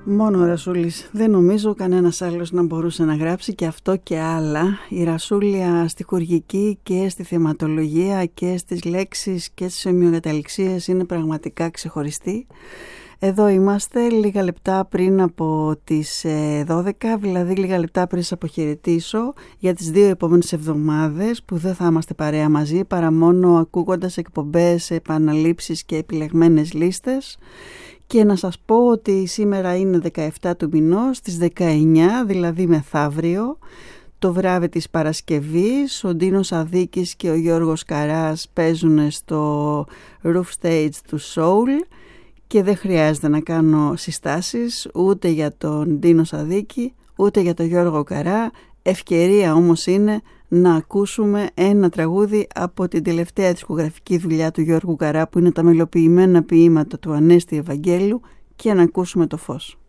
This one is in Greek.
Μόνο ο Ρασούλης. Δεν νομίζω κανένας άλλος να μπορούσε να γράψει και αυτό και άλλα. Η Ρασούλια στη χουργική και στη θεματολογία και στις λέξεις και στις ομοιοκαταληξίες είναι πραγματικά ξεχωριστή. Εδώ είμαστε λίγα λεπτά πριν από τις 12, δηλαδή λίγα λεπτά πριν σας αποχαιρετήσω για τις 2 επόμενες εβδομάδες που δεν θα είμαστε παρέα μαζί παρά μόνο ακούγοντας εκπομπές, επαναλήψεις και επιλεγμένες λίστες. Και να σας πω ότι σήμερα είναι 17 του μηνός, στις 19, δηλαδή μεθαύριο, το βράδυ της Παρασκευής, ο Ντίνος Αδίκης και ο Γιώργος Καράς παίζουν στο Roof Stage του Soul και δεν χρειάζεται να κάνω συστάσεις ούτε για τον Ντίνο Αδίκη, ούτε για τον Γιώργο Καρά. Ευκαιρία όμως είναι να ακούσουμε ένα τραγούδι από την τελευταία δισκογραφική δουλειά του Γιώργου Καρά που είναι τα μελοποιημένα ποίηματα του Ανέστη Ευαγγέλου και να ακούσουμε το φως.